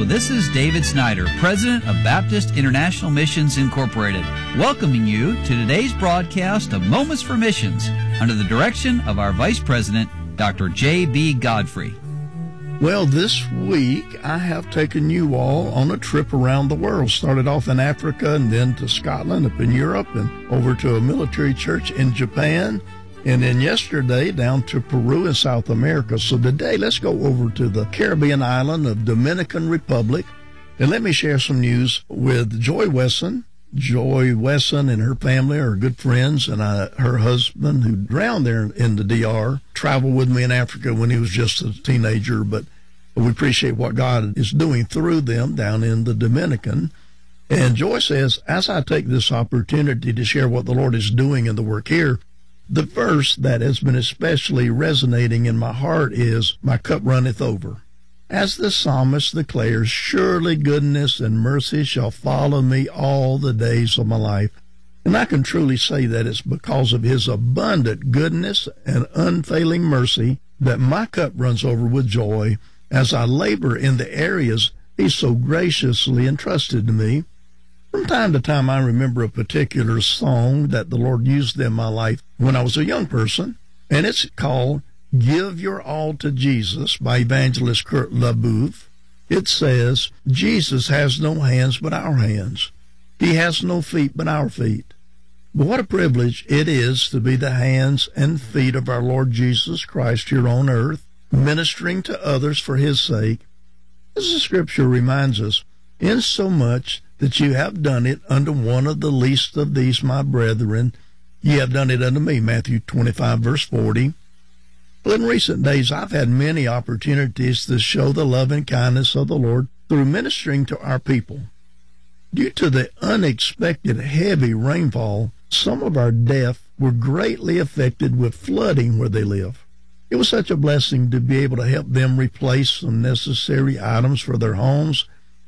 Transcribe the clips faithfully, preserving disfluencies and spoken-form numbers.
Hello, this is David Snyder, President of Baptist International Missions Incorporated, welcoming you to today's broadcast of Moments for Missions under the direction of our Vice President, Doctor J B. Godfrey. Well, this week I have taken you all on a trip around the world. Started off in Africa and then to Scotland, up in Europe, and over to a military church in Japan. And then yesterday down to Peru in South America. So today, let's go over to the Caribbean island of Dominican Republic. And let me share some news with Joy Wesson. Joy Wesson and her family are good friends, and I, her husband, who drowned there in the D R, traveled with me in Africa when he was just a teenager. But we appreciate what God is doing through them down in the Dominican. And Joy says, as I take this opportunity to share what the Lord is doing in the work here, the verse that has been especially resonating in my heart is, "My cup runneth over." As the psalmist declares, "Surely goodness and mercy shall follow me all the days of my life." And I can truly say that it's because of his abundant goodness and unfailing mercy that my cup runs over with joy as I labor in the areas he's so graciously entrusted to me. From time to time, I remember a particular song that the Lord used in my life when I was a young person, and it's called "Give Your All to Jesus" by evangelist Kurt LaBeouf. It says, "Jesus has no hands but our hands. He has no feet but our feet." But what a privilege it is to be the hands and feet of our Lord Jesus Christ here on earth, ministering to others for his sake. As the scripture reminds us, insomuch that you have done it unto one of the least of these, my brethren, ye have done it unto me, Matthew twenty-five, verse forty. Well, in recent days, I've had many opportunities to show the love and kindness of the Lord through ministering to our people. Due to the unexpected heavy rainfall, some of our deaf were greatly affected with flooding where they live. It was such a blessing to be able to help them replace some necessary items for their homes,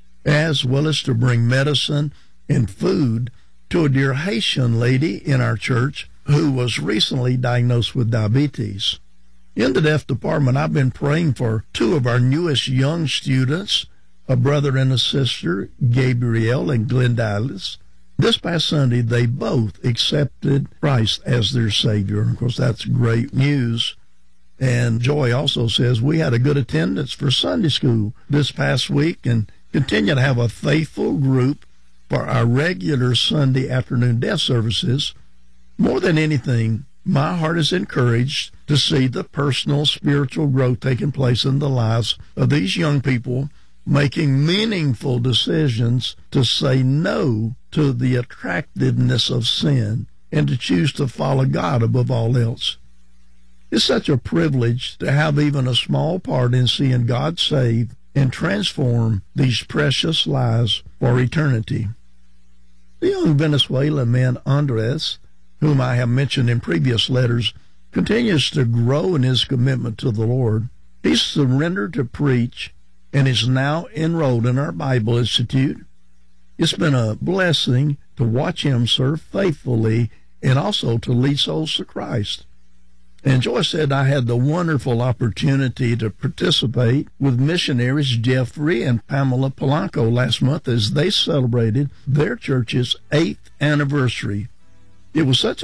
as well as to bring medicine and food to a dear Haitian lady in our church who was recently diagnosed with diabetes. In the deaf department, I've been praying for two of our newest young students, a brother and a sister, Gabriel and Glendalis. This past Sunday, they both accepted Christ as their Savior. Of course, that's great news. And Joy also says we had a good attendance for Sunday school this past week and continue to have a faithful group for our regular Sunday afternoon deaf services. More than anything, my heart is encouraged to see the personal spiritual growth taking place in the lives of these young people, making meaningful decisions to say no to the attractiveness of sin and to choose to follow God above all else. It's such a privilege to have even a small part in seeing God save and transform these precious lives for eternity. The young Venezuelan man Andres, whom I have mentioned in previous letters, continues to grow in his commitment to the Lord. He's surrendered to preach and is now enrolled in our Bible Institute. It's been a blessing to watch him serve faithfully and also to lead souls to Christ. And Joy said I had the wonderful opportunity to participate with missionaries Jeffrey and Pamela Polanco last month as they celebrated their church's eighth anniversary. It was such a